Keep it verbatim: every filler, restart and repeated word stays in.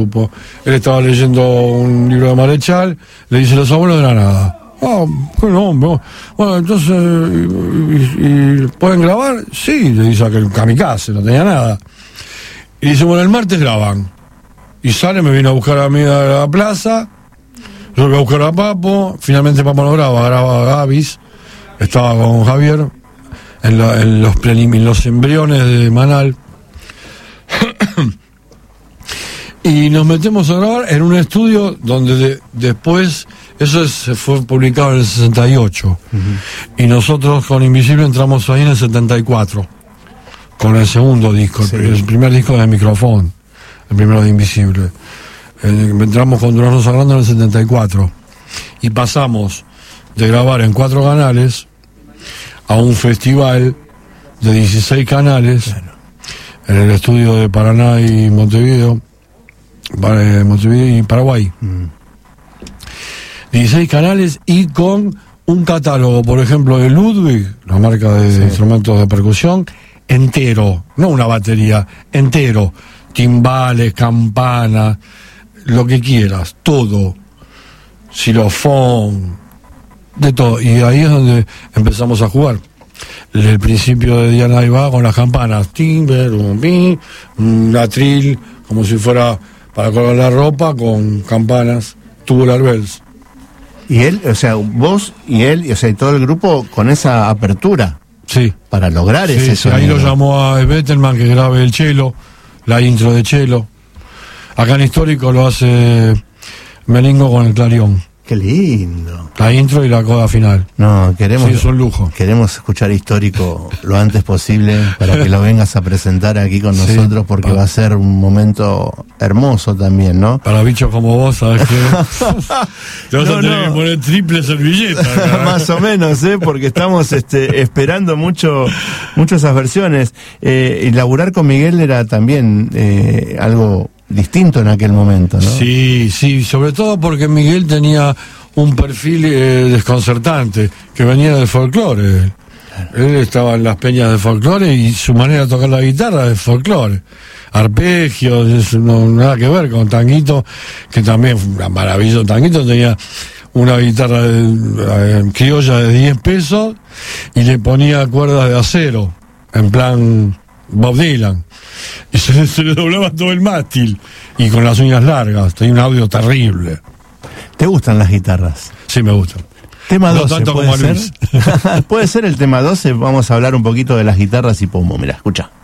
grupo. Él estaba leyendo un libro de Marechal, le dice Los abuelos de la nada. Ah, qué nombre. Bueno, entonces, y, y, ¿y pueden grabar? Sí, le dice aquel kamikaze, no tenía nada. Y dice, bueno, el martes graban. Y sale, me vino a buscar a mí a la plaza, yo voy a buscar a Papo, finalmente Papo no graba, graba Gavis, estaba con Javier, en, la, en, los, en los embriones de Manal. Y nos metemos a grabar en un estudio donde de, después, eso es, se fue publicado en el sesenta y ocho, uh-huh. Y nosotros con Invisible entramos ahí en el setenta y cuatro, con el segundo disco, sí. el, el primer disco de Micrófono, el primero de Invisible. Eh, entramos con Durazno Sangrando en el setenta y cuatro, y pasamos de grabar en cuatro canales a un festival de dieciséis canales, claro. En el estudio de Paraná y Montevideo, Montevideo y Paraguay. Mm. dieciséis canales y con un catálogo, por ejemplo, de Ludwig, la marca de sí. instrumentos de percusión, entero, no una batería, entero, timbales, campanas, lo que quieras, todo, xilofón, de todo. Y ahí es donde empezamos a jugar. El principio de Diana iba con las campanas, timber, un pin, un atril, como si fuera para colgar la ropa, con campanas, tubular bells. Y él, o sea, vos y él, o sea, y todo el grupo con esa apertura. Sí. Para lograr sí, ese sí, sonido. Ahí lo llamó a Bettelman que grabe el cello, la intro de cello. Acá en Histórico lo hace Melingo con el clarión. Qué lindo. La intro y la coda final. No, queremos. Sí, es un lujo. Queremos escuchar Histórico lo antes posible para que lo vengas a presentar aquí con sí, nosotros, porque para, va a ser un momento hermoso también, ¿no? Para bichos como vos, ¿sabes qué? Te vas no, a tener no. que poner triple servilleta. Más o menos, ¿eh? Porque estamos este, esperando mucho, mucho esas versiones. Eh, y laburar con Miguel era también eh, algo distinto en aquel momento, ¿no? Sí, sí, sobre todo porque Miguel tenía un perfil eh, desconcertante, que venía del folclore. Claro. Él estaba en las peñas de folclore y su manera de tocar la guitarra es folclore. Arpegios, no, nada que ver con Tanguito, que también fue un maravilloso. Tanguito tenía una guitarra de, eh, criolla de diez pesos y le ponía cuerdas de acero, en plan Bob Dylan. Y se, se le doblaba todo el mástil y con las uñas largas. Tenía un audio terrible. ¿Te gustan las guitarras? Sí, me gustan. Tema no doce, tanto ¿puede como ser? ¿Puede ser el tema doce? Vamos a hablar un poquito de las guitarras y pomo. Mira, escucha.